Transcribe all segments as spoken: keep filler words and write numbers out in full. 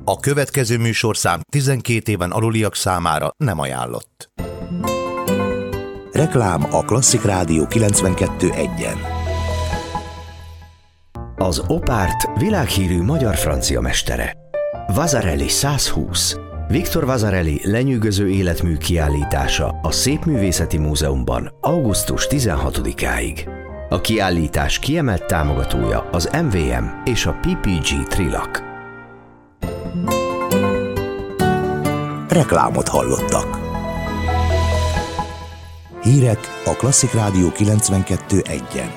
A következő műsorszám tizenkét éven aluliak számára nem ajánlott. Reklám a Klasszik Rádió kilencvenkettő egyen. Az Opárt világhírű magyar-francia mestere. Vasarely száz húsz. Viktor Vasarely lenyűgöző életmű kiállítása a Szépművészeti Múzeumban augusztus tizenhatodikáig. A kiállítás kiemelt támogatója az em vé em és a pé pé gé Trilak. Reklámot hallottak. Hírek a Klasszik Rádió kilencvenkettő egyen.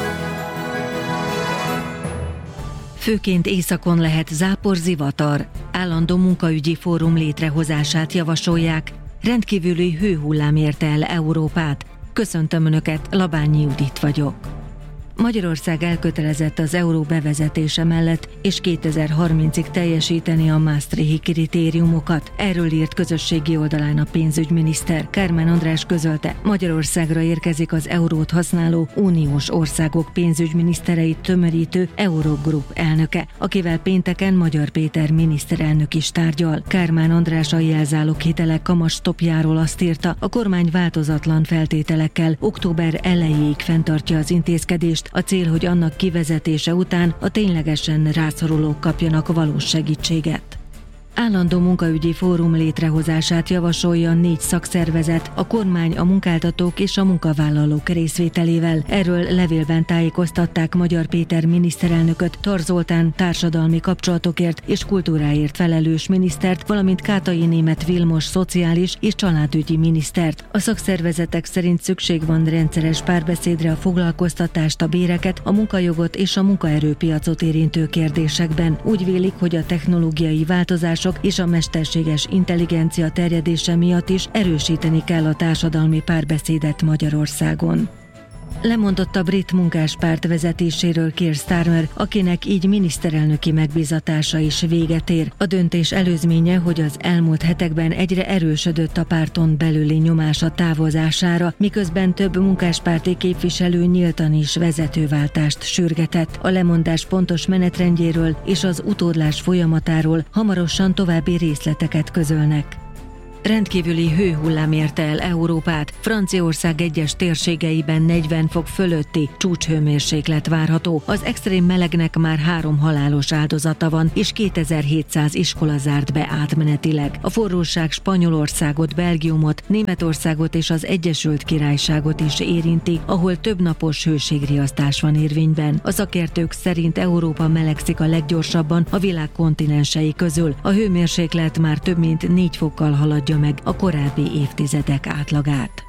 Főként északon lehet zápor-zivatar. Állandó munkaügyi fórum létrehozását javasolják. Rendkívüli hőhullám érte el Európát. Köszöntöm Önöket, Labányi Judit vagyok. Magyarország elkötelezett az euró bevezetése mellett, és kétezer-harmincig teljesíteni a maastrichti kritériumokat. Erről írt közösségi oldalán a pénzügyminiszter. Kármán András közölte, Magyarországra érkezik az eurót használó uniós országok pénzügyminisztereit tömörítő Eurogroup elnöke, akivel pénteken Magyar Péter miniszterelnök is tárgyal. Kármán András a jelzálog hitelek kamatstopjáról azt írta, a kormány változatlan feltételekkel október elejéig fenntartja az intézkedést. A cél, hogy annak kivezetése után a ténylegesen rászorulók kapjanak valós segítséget. Állandó munkaügyi fórum létrehozását javasolja négy szakszervezet, a kormány, a munkáltatók és a munkavállalók részvételével. Erről levélben tájékoztatták Magyar Péter miniszterelnököt, Tar Zoltán társadalmi kapcsolatokért és kultúráért felelős minisztert, valamint Kátai Németh Vilmos szociális és családügyi minisztert. A szakszervezetek szerint szükség van rendszeres párbeszédre a foglalkoztatást, a béreket, a munkajogot és a munkaerőpiacot érintő kérdésekben. Úgy vélik, hogy a technológiai változás és a mesterséges intelligencia terjedése miatt is erősíteni kell a társadalmi párbeszédet Magyarországon. Lemondott a brit munkáspárt vezetéséről Keir Starmer, akinek így miniszterelnöki megbízatása is véget ér. A döntés előzménye, hogy az elmúlt hetekben egyre erősödött a párton belüli nyomás a távozására, miközben több munkáspárti képviselő nyíltan is vezetőváltást sürgetett. A lemondás pontos menetrendjéről és az utódlás folyamatáról hamarosan további részleteket közölnek. Rendkívüli hőhullám érte el Európát. Franciaország egyes térségeiben negyven fok fölötti csúcshőmérséklet várható. Az extrém melegnek már három halálos áldozata van, és kétezer-hétszáz iskola zárt be átmenetileg. A forróság Spanyolországot, Belgiumot, Németországot és az Egyesült Királyságot is érinti, ahol több napos hőségriasztás van érvényben. A szakértők szerint Európa melegszik a leggyorsabban a világ kontinensei közül. A hőmérséklet már több mint négy fokkal haladja meg a korábbi évtizedek átlagát.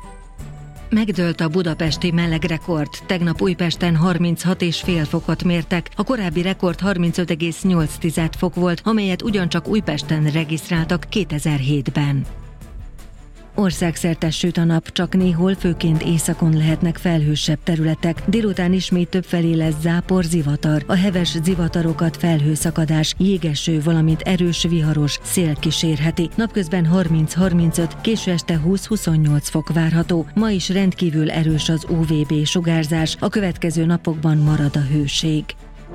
Megdőlt a budapesti melegrekord. Tegnap Újpesten harminchat egész öt fokot mértek, a korábbi rekord harmincöt egész nyolc fok volt, amelyet ugyancsak Újpesten regisztráltak kétezer-hétben. Országszerte süt a nap, csak néhol, főként északon lehetnek felhősebb területek. Délután ismét többfelé lesz zápor, zivatar. A heves zivatarokat felhőszakadás, jégeső, valamint erős viharos szél kísérheti. Napközben harminc-harmincöt, késő este húsz-huszonnyolc fok várható. Ma is rendkívül erős az u vé bé sugárzás, a következő napokban marad a hőség.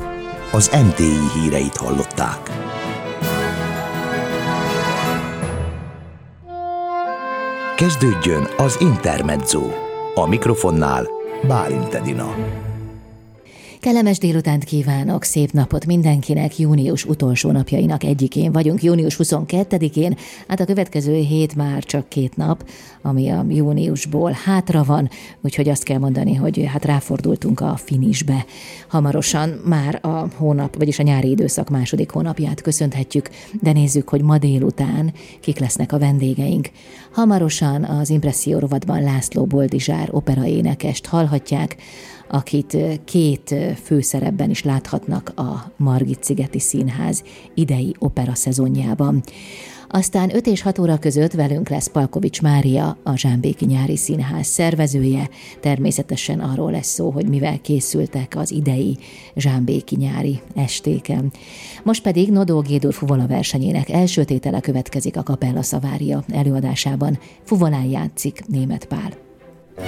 Az em té i híreit hallották. Kezdődjön az Intermezzo. A mikrofonnál Bálint Edina. Kellemes délutánt kívánok, szép napot mindenkinek, június utolsó napjainak egyikén vagyunk, június huszonkettedikén, hát a következő hét már csak két nap, ami a júniusból hátra van, úgyhogy azt kell mondani, hogy hát ráfordultunk a finisbe. Hamarosan már a hónap, vagyis a nyári időszak második hónapját köszönhetjük, de nézzük, hogy ma délután kik lesznek a vendégeink. Hamarosan az Impresszió rovatban László Boldizsár operaénekest hallhatják, akit két főszerepben is láthatnak a Margit-szigeti Színház idei opera szezonjában. Aztán öt és hat óra között velünk lesz Palkovics Mária, a Zsámbéki Nyári Színház szervezője. Természetesen arról lesz szó, hogy mivel készültek az idei Zsámbéki Nyári estéken. Most pedig Nodó Gédor fuvola versenyének első tétele következik a Kapella Szavária előadásában. Fuvolán játszik Németh Pál.